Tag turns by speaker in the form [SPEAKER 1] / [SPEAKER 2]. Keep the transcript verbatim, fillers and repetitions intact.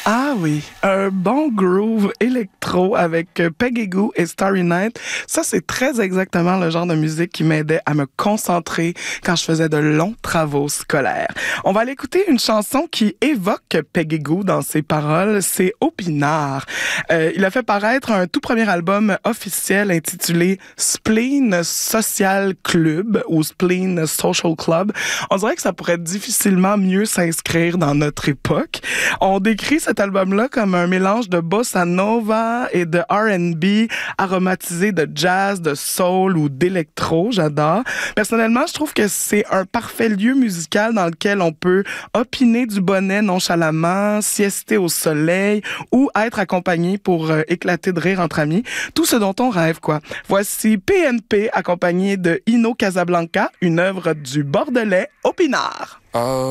[SPEAKER 1] Ah oui, un bon groove électro avec Peggy Gou et Starry Night. Ça, c'est très exactement le genre de musique qui m'aidait à me concentrer quand je faisais de longs travaux scolaires. On va aller écouter une chanson qui évoque Peggy Gou dans ses paroles. C'est Opinard. Euh, il a fait paraître un tout premier album officiel intitulé Spleen Social Club ou Spleen Social Club. On dirait que ça pourrait difficilement mieux s'inscrire dans notre époque. On décrit cet album-là comme un mélange de bossa nova et de R and B aromatisé de jazz, de soul ou d'électro. J'adore. Personnellement, je trouve que c'est un parfait lieu musical dans lequel on peut opiner du bonnet nonchalamment, siester au soleil ou être accompagné pour euh, éclater de rire entre amis. Tout ce dont on rêve, quoi. Voici P N P accompagné de Ino Casablanca, une œuvre du Bordelais Opinard.
[SPEAKER 2] Oh.